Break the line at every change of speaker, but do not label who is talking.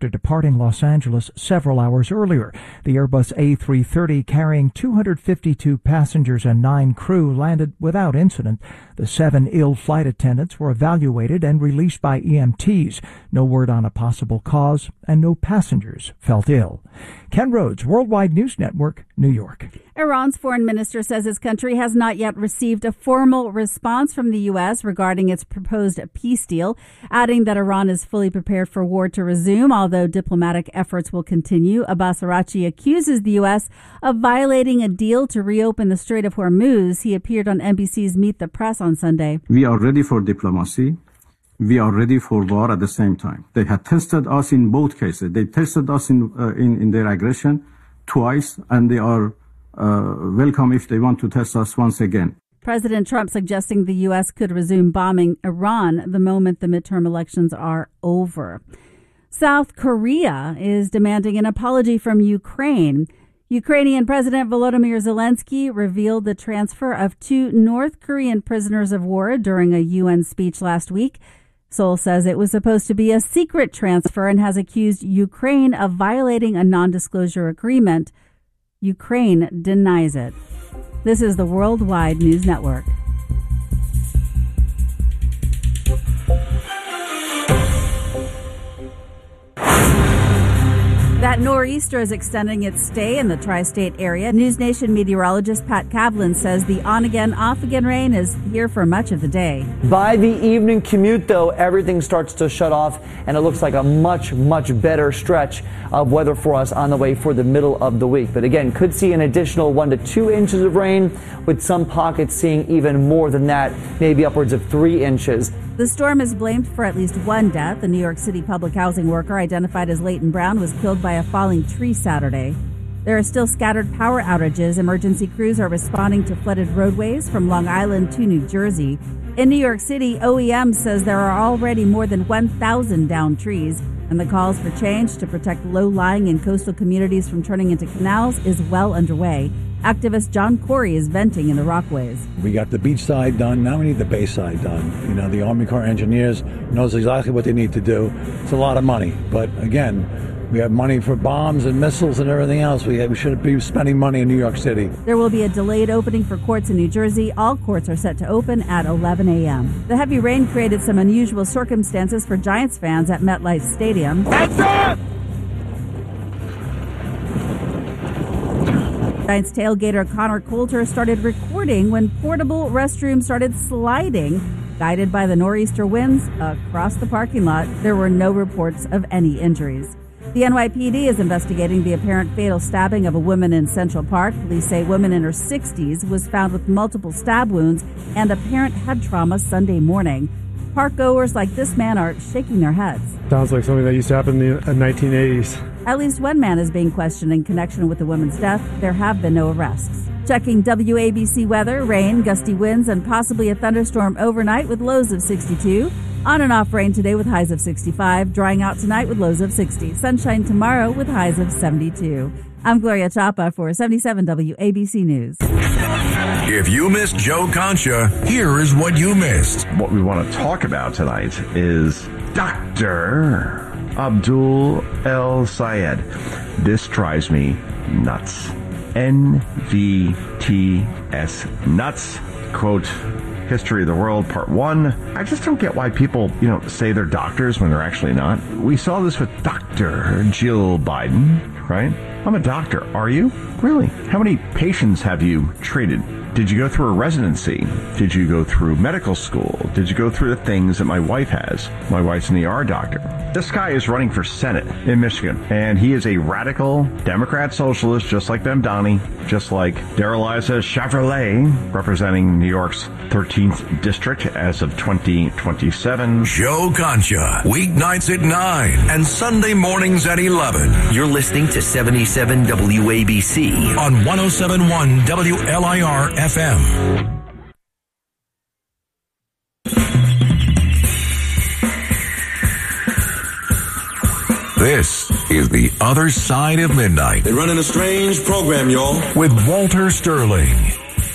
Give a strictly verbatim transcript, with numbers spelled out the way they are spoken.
after departing Los Angeles several hours earlier. The Airbus A three thirty carrying two hundred fifty-two passengers and nine crew landed without incident. The seven ill flight attendants were evaluated and released by E M Ts. No word on a possible cause, and no passengers felt ill. Ken Rhodes, Worldwide News Network, New York.
Iran's foreign minister says his country has not yet received a formal response from the U S regarding its proposed peace deal, adding that Iran is fully prepared for war to resume, although diplomatic efforts will continue. Abbas Araghchi accuses the U S of violating a deal to reopen the Strait of Hormuz. He appeared on N B C's Meet the Press on Sunday.
We are ready for diplomacy. We are ready for war at the same time. They had tested us in both cases. They tested us in uh, in, in their aggression twice, and they are uh, welcome if they want to test us once again.
President Trump suggesting the U S could resume bombing Iran the moment the midterm elections are over. South Korea is demanding an apology from Ukraine. Ukrainian President Volodymyr Zelensky revealed the transfer of two North Korean prisoners of war during a U N speech last week. Seoul says it was supposed to be a secret transfer and has accused Ukraine of violating a non-disclosure agreement. Ukraine denies it. This is the Worldwide News Network. That nor'easter is extending its stay in the tri-state area. News Nation meteorologist Pat Kavlin says the on-again, off-again rain is here for much of the day.
By the evening commute, though, everything starts to shut off, and it looks like a much, much better stretch of weather for us on the way for the middle of the week. But again, could see an additional one to two inches of rain, with some pockets seeing even more than that, maybe upwards of three inches.
The storm is blamed for at least one death. The New York City public housing worker identified as Leighton Brown was killed by a falling tree Saturday. There are still scattered power outages. Emergency crews are responding to flooded roadways from Long Island to New Jersey. In New York City, O E M says there are already more than one thousand downed trees, and the calls for change to protect low-lying and coastal communities from turning into canals is well underway. Activist John Corey is venting in the Rockaways.
We got the beach side done. Now we need the bay side done. You know, the Army Corps of Engineers knows exactly what they need to do. It's a lot of money. But again, we have money for bombs and missiles and everything else. We, we should be spending money in New York City.
There will be a delayed opening for courts in New Jersey. All courts are set to open at eleven a.m. The heavy rain created some unusual circumstances for Giants fans at MetLife Stadium. That's it! Giants tailgater Connor Coulter started recording when portable restrooms started sliding, guided by the nor'easter winds across the parking lot. There were no reports of any injuries. The N Y P D is investigating the apparent fatal stabbing of a woman in Central Park. Police say a woman in her sixties was found with multiple stab wounds and apparent head trauma Sunday morning. Park goers like this man are shaking their heads.
Sounds like something that used to happen in the nineteen eighties.
At least one man is being questioned in connection with the woman's death. There have been no arrests. Checking W A B C weather, rain, gusty winds, and possibly a thunderstorm overnight with lows of sixty-two. On and off rain today with highs of sixty-five. Drying out tonight with lows of sixty. Sunshine tomorrow with highs of seventy-two. I'm Gloria Chapa for seventy-seven W A B C News.
If you missed Joe Concha, here is what you missed.
What we want to talk about tonight is Doctor Abdul El Sayed. This drives me nuts. N V T S nuts. Quote, History of the World, Part one. I just don't get why people, you know, say they're doctors when they're actually not. We saw this with Doctor Jill Biden, right? I'm a doctor. Are you? Really? How many patients have you treated? Did you go through a residency? Did you go through medical school? Did you go through the things that my wife has? My wife's an E R doctor. This guy is running for Senate in Michigan, and he is a radical Democrat socialist, just like Mamdani, just like Darrell-Issa Chevrolet, representing New York's thirteenth district as of twenty twenty-seven.
Joe Concha, weeknights at nine and Sunday mornings at eleven.
You're listening to seventy-seven W A B C
on one oh seven point one W L I R F M. This is The Other Side of Midnight.
They're running a strange program, y'all.
With Walter Sterling.